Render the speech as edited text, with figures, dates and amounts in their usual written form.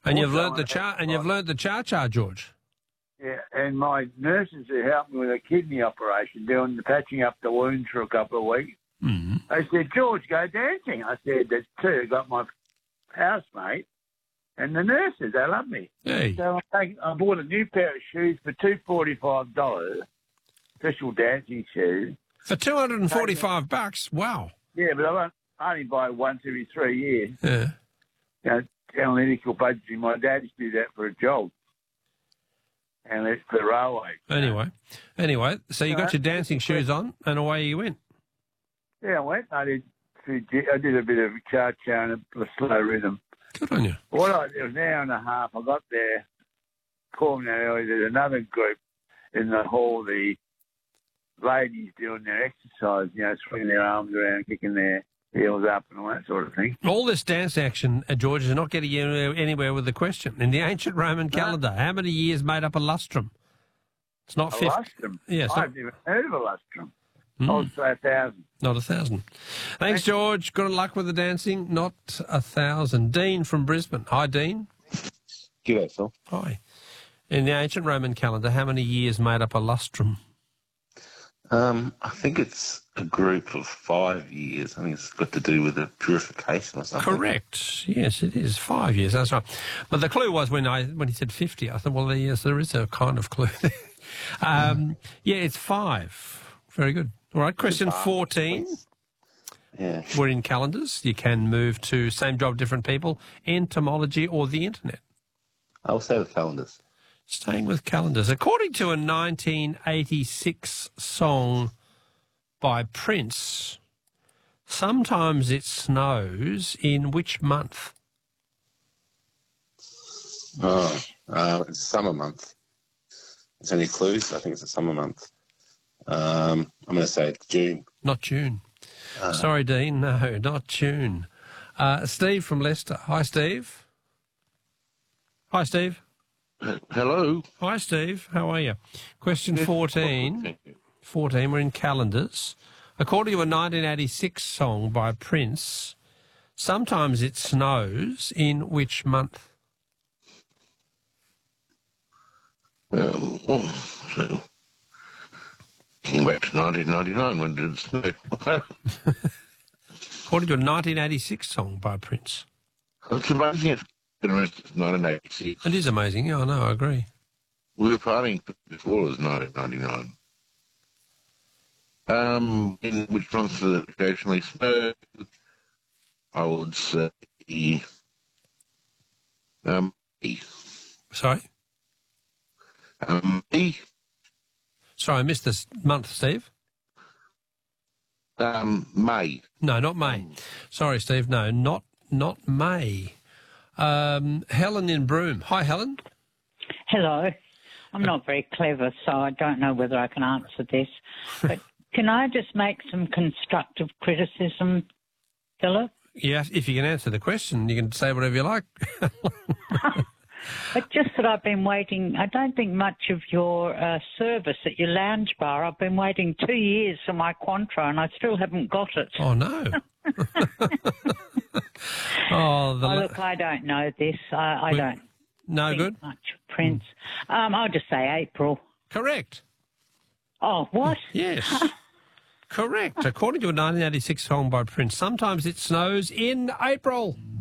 And you've learnt Also, the cha-cha, George. Yeah, and my nurses who helped me with a kidney operation, doing the patching up the wounds for a couple of weeks, they said, George, go dancing. I said, there's two. I got my housemate and the nurses. They love me. Hey. So I bought a new pair of shoes for $245, special dancing shoes. For $245? Wow. Yeah, but I only buy once every 3 years. Yeah. You know, analytical budgeting. My dad used to do that for a job. And it's the railway. Anyway, so you got your dancing shoes on and away you went. Yeah, I went. I did a bit of cha-cha and a slow rhythm. Good on you. It was an hour and a half. I got there, called me early. There's another group in the hall, the ladies doing their exercise, you know, swinging their arms around, kicking their heels up and all that sort of thing. All this dance action, George, is not getting you anywhere with the question. In the ancient Roman calendar, how many years made up a lustrum? It's not 50. Lustrum? Yeah, I've never heard of a lustrum. I'll say 1,000. Not 1,000. Thanks, George. Good luck with the dancing. Not 1,000. Dean from Brisbane. Hi, Dean. G'day, Phil. Hi. In the ancient Roman calendar, how many years made up a lustrum? I think it's a group of 5 years. I think it's got to do with the purification or something. Correct. Yes, it is 5 years. That's right. But the clue was when he said 50, I thought, well, yes, there is a kind of clue there. Yeah, it's 5. Very good. All right, question 14. Yeah. We're in calendars. You can move to same job, different people, entomology or the internet. I'll say the calendars. Staying with calendars. According to a 1986 song by Prince, sometimes it snows in which month? It's summer month. Is there any clues? I think it's a summer month. I'm going to say June. Not June. Sorry, Dean. No, not June. Steve from Leicester. Hi, Steve. Hi, Steve. Hello. Hi, Steve. How are you? Question 14. Thank you. 14, we're in calendars. According to a 1986 song by Prince, sometimes it snows in which month? So, came back to 1999. When did it snow? According to a 1986 song by Prince. It's amazing it's been around since 1986. It is amazing. Yeah, I know. I agree. We were partying before it was 1999. In which months does it occasionally snow? I would say May. Sorry? May. Sorry, I missed this month, Steve. May. No, not May. Sorry, Steve. No, not May. Helen in Broome. Hi, Helen. Hello. I'm not very clever, so I don't know whether I can answer this. But can I just make some constructive criticism, Philip? Yeah, if you can answer the question, you can say whatever you like. But just that I've been waiting, I don't think much of your service at your lounge bar. I've been waiting 2 years for my Quantro and I still haven't got it. Oh, no. Look, I don't know this. I don't think good? much of Prince. I'll just say April. Correct. Oh, what? Yes. Correct. According to a 1986 song by Prince, sometimes it snows in April.